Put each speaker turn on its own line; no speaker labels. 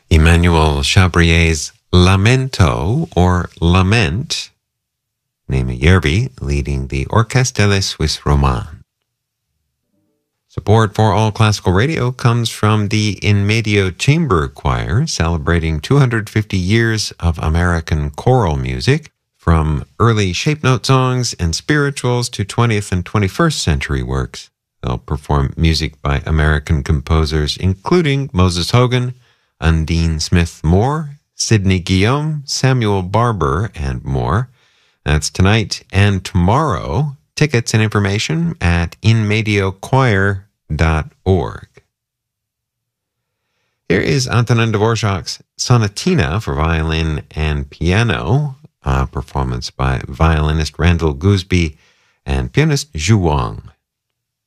Emmanuel Chabrier's Lamento, or Lament, Naima Yerbi leading the Orchestre Suisse Romande. Support for All Classical Radio comes from the In Medio Chamber Choir, celebrating 250 years of American choral music, from early shape note songs and spirituals to 20th and 21st century works. They'll perform music by American composers including Moses Hogan, Undine Smith Moore, Sidney Guillaume, Samuel Barber, and more. That's tonight and tomorrow. Tickets and information at inmediochoir.org. Here is Antonin Dvorak's Sonatina for violin and piano, a performance by violinist Randall Gooseby and pianist Zhu Wang.